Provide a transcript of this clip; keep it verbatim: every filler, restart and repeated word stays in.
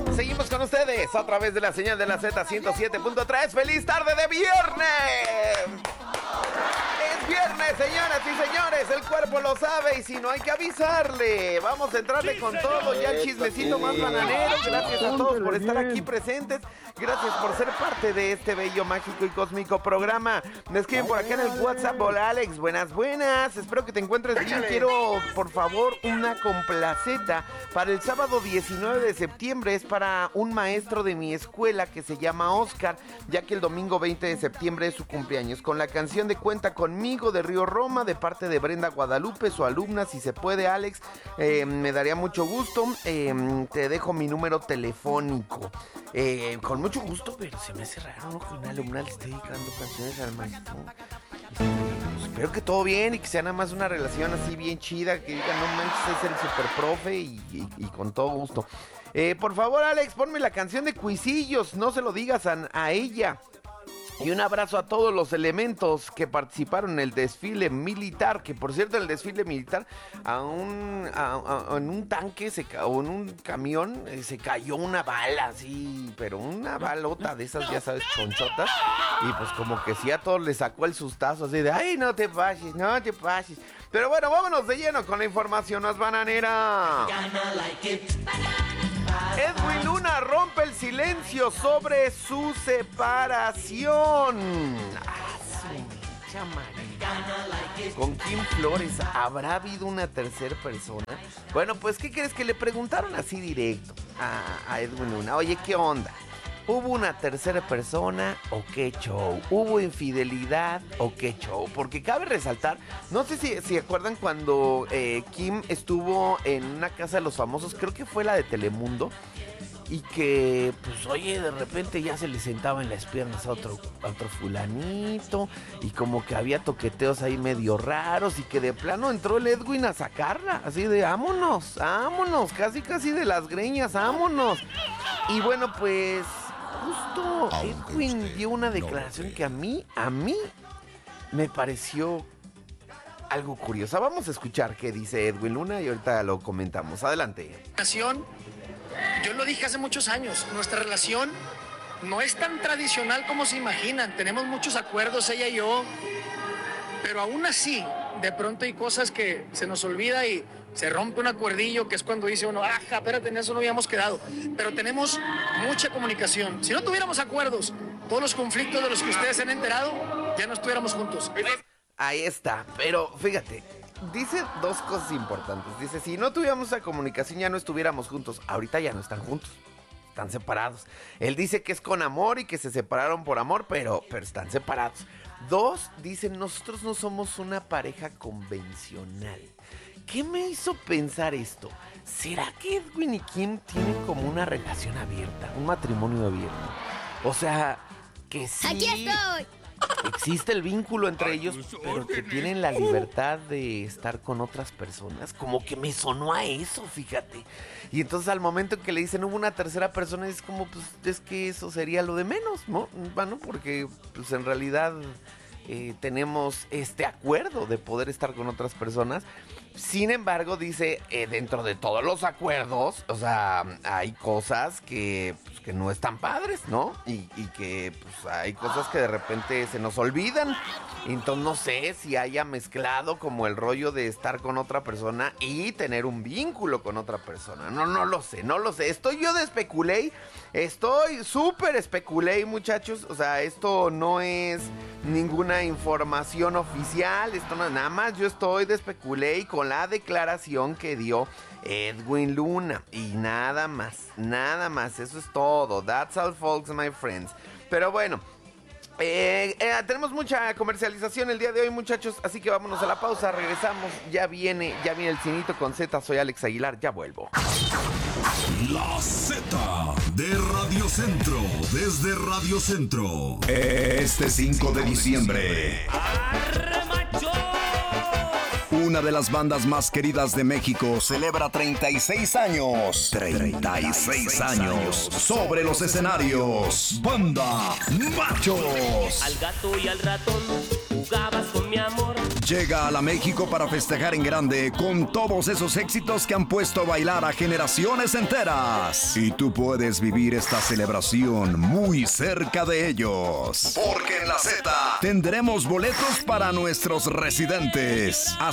Seguimos con ustedes a través de la señal de la Z ciento siete punto tres. ¡Feliz tarde de viernes! Es viernes, señoras y señores, el cuerpo lo sabe y si no hay que avisarle. Vamos a entrarle con todo, ya el chismecito más bananero. Gracias a todos por estar aquí presentes. Gracias por ser parte de este bello, mágico y cósmico programa. Me escriben por acá en el WhatsApp. Hola Alex, buenas, buenas. Espero que te encuentres bien. Quiero, por favor, una complaceta para el sábado diecinueve de septiembre. Es para un maestro de mi escuela que se llama Oscar, ya que el domingo veinte de septiembre es su cumpleaños. Con la canción de Cuenta Conmigo de Río Roma, de parte de Brenda Guadalupe, su alumna. Si se puede, Alex, eh, me daría mucho gusto. Eh, te dejo mi número telefónico. Eh, con mucho gusto, pero se me hace raro, ¿no? Que una alumna le esté dedicando canciones al maestro. Este, pues, espero que todo bien y que sea nada más una relación así bien chida, que digan, no manches, es el super profe y, y, y con todo gusto. Eh, por favor, Alex, ponme la canción de Cuisillos, no se lo digas a, a ella. Y un abrazo a todos los elementos que participaron en el desfile militar, que por cierto, en el desfile militar, a un, a, a, en un tanque se, o en un camión eh, se cayó una bala, así, pero una balota de esas, ya sabes, chonchotas. Y pues como que sí a todos les sacó el sustazo, así de, ay, no te pases, no te pases. Pero bueno, vámonos de lleno con la información más bananera. Edwin Luna rompe el silencio sobre su separación. Ah, su chamaca. Con Kim Flores, ¿habrá habido una tercera persona? Bueno, pues, ¿qué crees? Que le preguntaron así directo a, a Edwin Luna. Oye, ¿qué onda? ¿Hubo una tercera persona o qué show? ¿Hubo infidelidad o qué show? Porque cabe resaltar, no sé si, si acuerdan cuando eh, Kim estuvo en una casa de los famosos, creo que fue la de Telemundo, y que, pues, oye, de repente ya se le sentaba en las piernas a otro, a otro fulanito, y como que había toqueteos ahí medio raros, y que de plano entró el Edwin a sacarla, así de, vámonos, vámonos, casi casi de las greñas, vámonos. Y bueno, pues, justo Edwin dio una declaración que a mí, a mí, me pareció algo curiosa. Vamos a escuchar qué dice Edwin Luna y ahorita lo comentamos. Adelante. Yo lo dije hace muchos años, nuestra relación no es tan tradicional como se imaginan. Tenemos muchos acuerdos, ella y yo, pero aún así, de pronto hay cosas que se nos olvida y se rompe un acuerdillo, que es cuando dice uno, ajá, espérate, en eso no habíamos quedado. Pero tenemos mucha comunicación. Si no tuviéramos acuerdos, todos los conflictos de los que ustedes se han enterado, ya no estuviéramos juntos. Ahí está, pero fíjate, dice dos cosas importantes. Dice, si no tuviéramos esa comunicación ya no estuviéramos juntos. Ahorita ya no están juntos, están separados. Él dice que es con amor y que se separaron por amor, pero, pero están separados. Dos, dice, nosotros no somos una pareja convencional. ¿Qué me hizo pensar esto? ¿Será que Edwin y Kim tienen como una relación abierta, un matrimonio abierto? O sea, que sí... ¡Aquí estoy! Existe el vínculo entre ellos, pero que tienen la libertad de estar con otras personas. Como que me sonó a eso, fíjate. Y entonces al momento en que le dicen hubo una tercera persona, es como, pues, es que eso sería lo de menos, ¿no? Bueno, porque pues en realidad eh, tenemos este acuerdo de poder estar con otras personas. Sin embargo, dice, eh, dentro de todos los acuerdos, o sea, hay cosas que, pues, que no están padres, ¿no? Y, y que pues hay cosas que de repente se nos olvidan. Entonces no sé si haya mezclado como el rollo de estar con otra persona y tener un vínculo con otra persona. No, no lo sé, no lo sé. Estoy yo de especulé, estoy súper especulé, muchachos. O sea, esto no es ninguna información oficial, esto no, nada más yo estoy de especulé con la declaración que dio Edwin Luna y nada más, nada más, eso es todo. That's all, folks, my friends. Pero bueno, eh, eh, tenemos mucha comercialización el día de hoy, muchachos, así que vámonos a la pausa, regresamos, ya viene, ya viene el Cinito con Z, soy Alex Aguilar, ya vuelvo. La Z de Radio Centro, desde Radio Centro. Este cinco de diciembre. ¡Arre, macho! Un Una de las bandas más queridas de México celebra treinta y seis años. treinta y seis años sobre los escenarios. Banda Machos. Al gato y al ratón jugabas con mi amor. Llega a la México para festejar en grande con todos esos éxitos que han puesto a bailar a generaciones enteras. Y tú puedes vivir esta celebración muy cerca de ellos. Porque en la Z tendremos boletos para nuestros residentes.